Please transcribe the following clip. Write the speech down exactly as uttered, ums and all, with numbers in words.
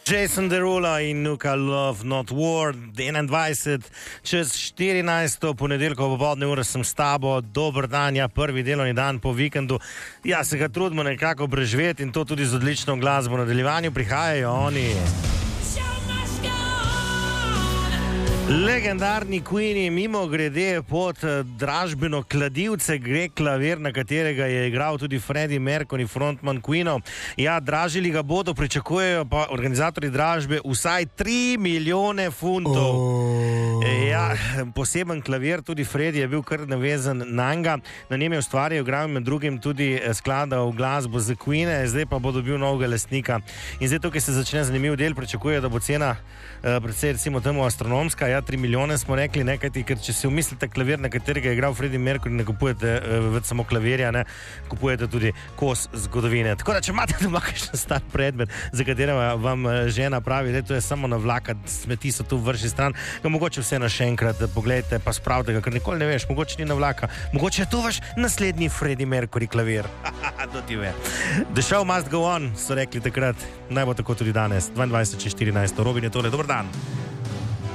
Jason Derulo in Nuka Love Not War, enaindvajset čez štirinajsto ponedeljko popoldne ure sem s tabo, dober dan, ja, prvi delovni dan po vikendu. Ja, se ga trudimo nekako preživeti in to tudi z odlično glasbo. V nadaljevanju prihajajo oni. Legendarni Queeni, mimo grede pod dražbeno kladivce gre klavir, na katerega je igral tudi Freddie Mercury, frontman Queenov. Ja, dražili ga bodo, pričakujejo pa organizatorji dražbe vsaj tri milijone funtov. Oh. Ja, poseben klavir, tudi Freddie je bil kar navezan na njega. Na njem je ustvarjal, igral med drugim tudi skladal glasbo za Queene, zdaj pa bo dobil novega lastnika. In zdaj tukaj se začne zanimiv del, pričakuje, da bo cena uh, predvsej recimo temu astronomska. Ja, tri milijone smo rekli, ne, kajti, ker če si umislite klavir, na katerega je igral Freddie Mercury, ne kupujete uh, več samo klavirja, ne, kupujete tudi kos zgodovine. Tako da, če imate doma kakšen star predmet, za katerega vam žena pravi, da to je samo navlaka, smeti so tu vrši stran, ga mogoče vseeno še enkrat pogledajte, pa spravite ga, ker nikoli ne veš, mogoče ni navlaka, mogoče je to vaš naslednji Freddie Mercury klavir. To ti ve. The show must go on, so rekli takrat, naj bo tako tudi danes, dvaindvajset čez štirinajst. Robin je tole, dober dan.